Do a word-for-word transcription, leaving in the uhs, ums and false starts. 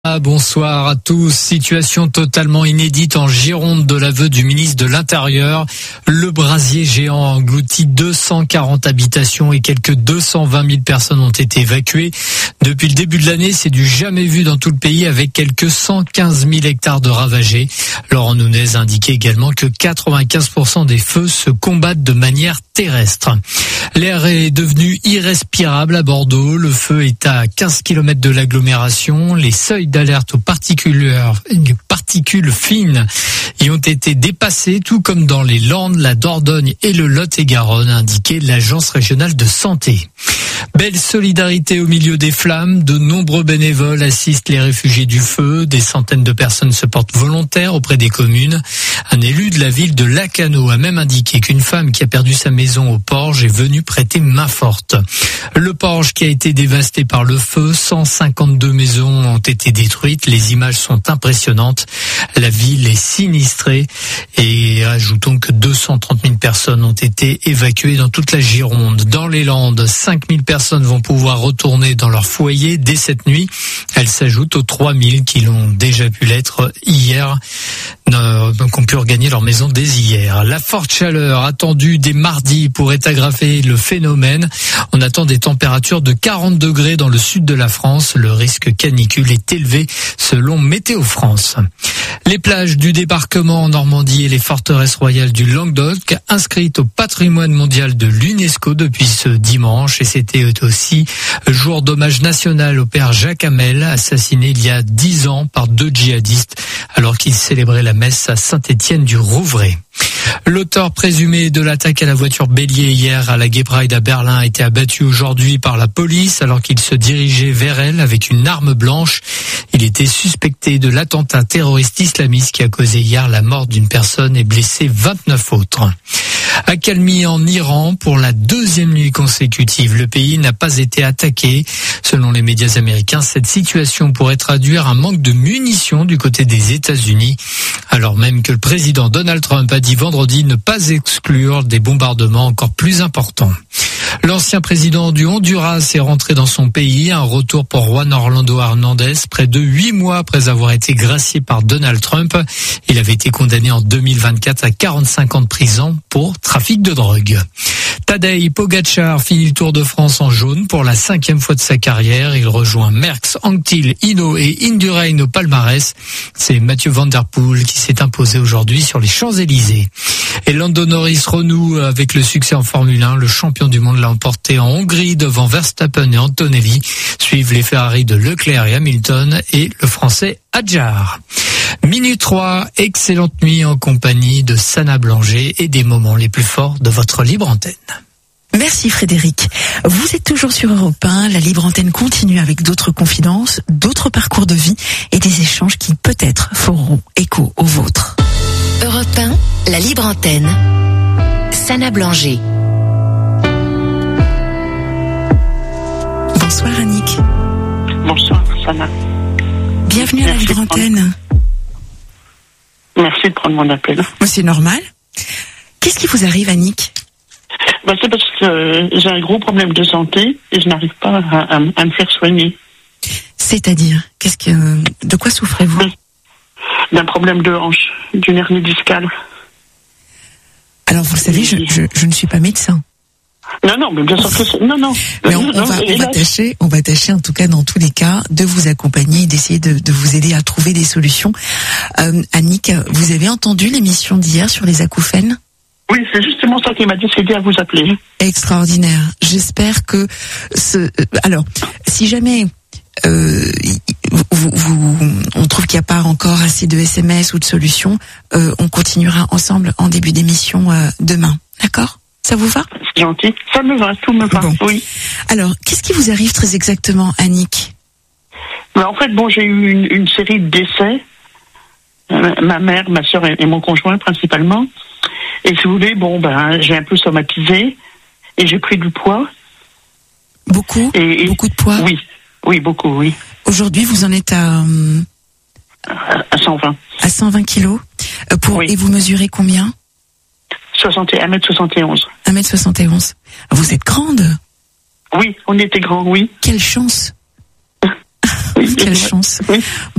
Ah, bonsoir à tous. Situation totalement inédite en Gironde de l'aveu du ministre de l'Intérieur. Le brasier géant engloutit deux cent quarante habitations et quelques deux cent vingt mille personnes ont été évacuées. Depuis le début de l'année, c'est du jamais vu dans tout le pays avec quelques cent quinze mille hectares de ravagés. Laurent Nunez a indiqué également que quatre-vingt-quinze pour cent des feux se combattent de manière terrestre. L'air est devenu irrespirable à Bordeaux. Le feu est à quinze kilomètres de l'agglomération. Les seuils d'alerte aux particules, particules fines y ont été dépassés, tout comme dans les Landes, la Dordogne et le Lot-et-Garonne, a indiqué l'Agence régionale de santé. Belle solidarité au milieu des flammes. De nombreux bénévoles assistent les réfugiés du feu. Des centaines de personnes se portent volontaires auprès des communes. Un élu de la ville de Lacanau a même indiqué qu'une femme qui a perdu sa maison au Porge est venue prêter main forte. Le Porge qui a été dévasté par le feu, cent cinquante-deux maisons ont été détruites. Les images sont impressionnantes. La ville est sinistrée et ajoutons que deux cent trente mille personnes ont été évacuées dans toute la Gironde. Dans les Landes, cinq mille personnes vont pouvoir retourner dans leur foyer dès cette nuit. Elles s'ajoutent aux trois mille qui l'ont déjà pu l'être hier, euh, qui ont pu regagner leur maison dès hier. La forte chaleur attendue dès mardi pourrait aggraver le phénomène. On attend des températures de quarante degrés dans le sud de la France. Le risque canicule est élevé selon Météo France. Les plages du débarquement en Normandie et les forteresses royales du Languedoc inscrites au patrimoine mondial de l'UNESCO depuis ce dimanche. Et c'était aussi jour d'hommage national au père Jacques Hamel, assassiné il y a dix ans par deux djihadistes alors qu'il célébrait la messe à Saint-Étienne-du-Rouvray. L'auteur présumé de l'attaque à la voiture bélier hier à la Gay Pride à Berlin a été abattu aujourd'hui par la police alors qu'il se dirigeait vers elle avec une arme blanche. Il était suspecté de l'attentat terroriste islamiste qui a causé hier la mort d'une personne et blessé vingt-neuf autres. Accalmie en Iran pour la deuxième nuit consécutive. Le pays n'a pas été attaqué. Selon les médias américains, cette situation pourrait traduire un manque de munitions du côté des États-Unis, alors même que le président Donald Trump a dit vendredi ne pas exclure des bombardements encore plus importants. L'ancien président du Honduras est rentré dans son pays. Un retour pour Juan Orlando Hernandez, près de huit mois après avoir été gracié par Donald Trump. Il avait été condamné en deux mille vingt-quatre à quarante-cinq ans de prison pour trafic de drogue. Tadej Pogačar finit le Tour de France en jaune pour la cinquième fois de sa carrière. Il rejoint Merckx, Anctil, Hinault et Indurain au palmarès. C'est Mathieu Van Der Poel qui s'est imposé aujourd'hui sur les Champs-Élysées. Et Lando Norris renoue avec le succès en Formule un. Le champion du monde l'a emporté en Hongrie devant Verstappen et Antonelli. Suivent les Ferrari de Leclerc et Hamilton et le français Hadjar. Minute trois, excellente nuit en compagnie de Sana Blanger et des moments les plus forts de votre libre antenne. Merci Frédéric. Vous êtes toujours sur Europe un, la libre antenne continue avec d'autres confidences, d'autres parcours de vie et des échanges qui peut-être feront écho aux vôtres. Europe un, la libre antenne. Sana Blanger. Bonsoir Annick. Bonsoir Sana. Bienvenue à la libre antenne. Merci de prendre mon appel. C'est normal. Qu'est-ce qui vous arrive, Annick ? Ben, c'est parce que euh, j'ai un gros problème de santé et je n'arrive pas à, à, à me faire soigner. C'est-à-dire, qu'est-ce que, de quoi souffrez-vous ? D'un problème de hanche, d'une hernie discale. Alors, vous le savez, je, je, je ne suis pas médecin. Non, non, mais bien sûr que c'est... Non, non. Mais on, non, on, va, on, va là... tâcher, on va tâcher, en tout cas, dans tous les cas, de vous accompagner et d'essayer de, de vous aider à trouver des solutions. Euh, Annick, vous avez entendu l'émission d'hier sur les acouphènes ? Oui, c'est justement ça qui m'a décidé à vous appeler. Extraordinaire. J'espère que ce... Alors, si jamais... Euh, vous, vous, on trouve qu'il n'y a pas encore assez de S M S ou de solutions, euh, on continuera ensemble en début d'émission euh, demain. D'accord ? Ça vous va ? C'est gentil. Ça me va, tout me va, bon. Oui. Alors, qu'est-ce qui vous arrive très exactement, Annick ? Ben, en fait, bon, j'ai eu une, une série de décès. Euh, ma mère, ma soeur et, et mon conjoint principalement. Et si vous voulez, bon, ben, j'ai un peu somatisé et j'ai pris du poids. Beaucoup et, et, Beaucoup de poids ? Oui, oui, beaucoup, oui. Aujourd'hui, vous en êtes à... Euh, à cent vingt. À cent vingt kilos. Euh, pour, oui. Et vous mesurez combien ? un mètre soixante et onze. un mètre soixante et onze. Vous êtes grande ? Oui, on était grands, oui. Quelle chance. Oui, Quelle chance. Oui.